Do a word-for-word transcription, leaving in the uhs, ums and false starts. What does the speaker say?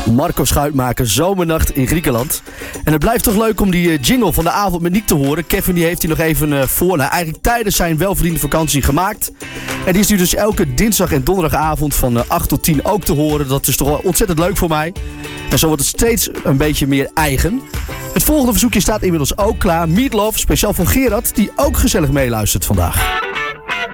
Marco Schuitmaker, Zomernacht in Griekenland. En het blijft toch leuk om die jingle van de avond met Niek te horen. Kevin die heeft hij nog even uh, voor, nou, eigenlijk tijdens zijn welverdiende vakantie gemaakt. En die is nu dus elke dinsdag en donderdagavond van uh, acht tot tien ook te horen. Dat is toch wel ontzettend leuk voor mij. En zo wordt het steeds een beetje meer eigen. Het volgende verzoekje staat inmiddels ook klaar. Meatloaf, speciaal voor Gerard, die ook gezellig meeluistert vandaag.